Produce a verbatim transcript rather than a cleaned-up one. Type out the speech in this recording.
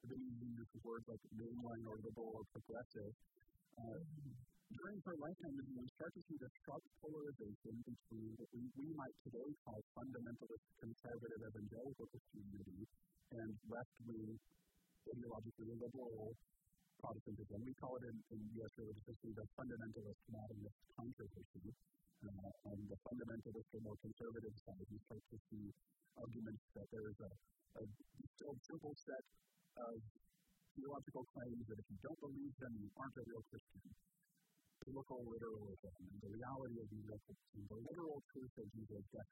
then you use words like mainline or liberal or progressive. Uh, during her lifetime, we start to see the sharp polarization between what we, we might today call fundamentalist conservative evangelical Christianity and left-wing ideologically liberal Protestantism. We call it in, in U S religious history the fundamentalist modernist controversy. Uh, on the fundamentalist or more conservative side, we start to see arguments that there is a, a still simple set of theological claims that if you don't believe them, you aren't a real Christian. Biblical literalism and the reality of Jesus and the literal truth of Jesus' death,